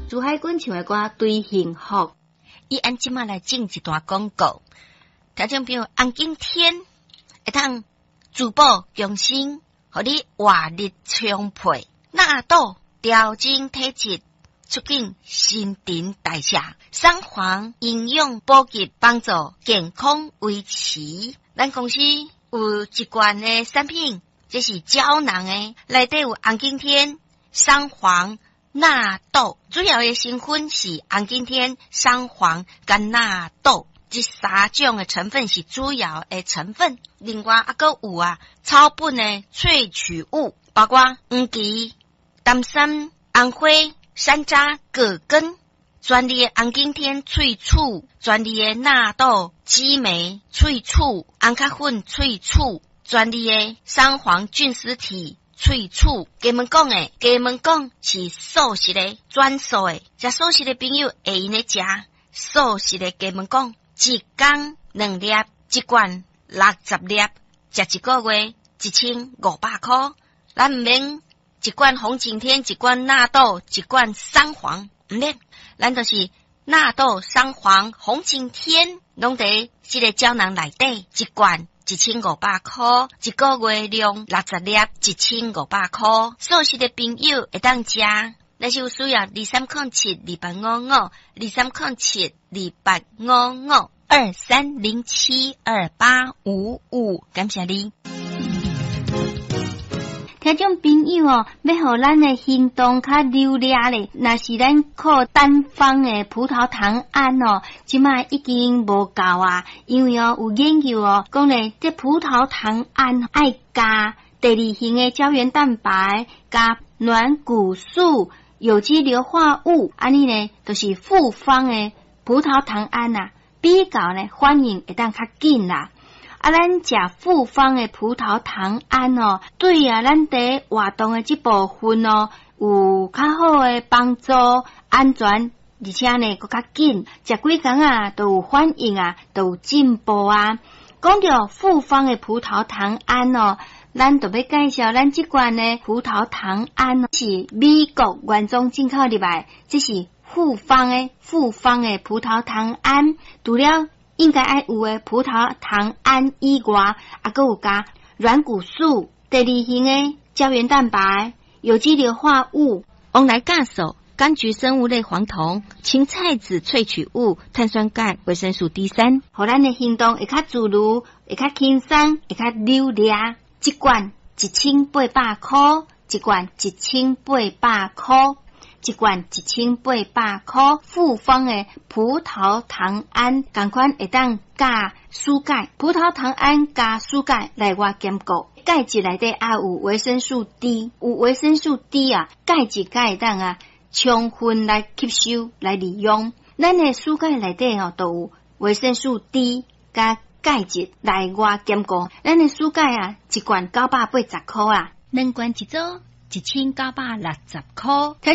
朱海军唱的歌对幸福。 伊按即马来进一段广告，听众朋友，红景天会当珠宝用心，互你活力充沛，纳豆调整体质，促进新陈代谢，三黄营养补给，帮助健康维持。咱公司有一罐的产品，这是胶囊的，内底有红景天、三黄、纳豆，主要的成分是红景天、三黄跟纳豆，这三种的成分是主要的成分。另外还佫有草本的萃取物，包括黄芪、丹参、红花、山楂、葛根，专利的红景天萃取，专利的纳豆、激酶萃取，红咖粉萃取，专利的三黄菌丝体萃取。给们讲是素食的，专属的，食素食的朋友会用来食素食的。给们讲，一天2粒，一罐60粒，食一个月1500块。咱唔免一罐红景天，一罐纳豆，一罐三黄，唔免，咱就是纳豆、三黄、红景天，拢在这个胶囊内底，一罐1500块，一个月量60粒，1500块。素食的朋友会当食，但是有需要2307285523072855，感谢你。 听众朋友要互咱的行动较流利咧，若是咱靠单方的葡萄糖胺即摆已经无够因为有研究讲咧，这葡萄糖胺爱加第二型的胶原蛋白、加软骨素、有机硫化物，安尼呢就是复方的葡萄糖胺比较呢反应会当较紧啦。咱食复方的葡萄糖胺对咱伫活动的这部分有较好的帮助，安全，而且呢佫较紧，食几工都有反应都有进步讲到复方的葡萄糖胺咱就要介绍咱这款的葡萄糖胺是美国原装进口入来，这是复方的葡萄糖胺，除了应该爱有的葡萄糖胺以外，佫有加软骨素、第二型的胶原蛋白、有机硫化物、 翁来酵素、柑橘生物类黄酮、青菜籽萃取物、碳酸钙、维生素 D3， 互咱的行动会较自如，会较轻松，会较流利。一罐1800块，一罐1800块。一罐1800块，复方的葡萄糖胺，同款会当加蔬钙，葡萄糖胺加蔬钙来我兼顾。钙质内底有维生素 D， 有维生素 D钙质才会当充分来吸收来利用。咱的蔬钙内底都有维生素 D 加钙质来我兼顾。咱的蔬钙一罐980块2罐一组1960块。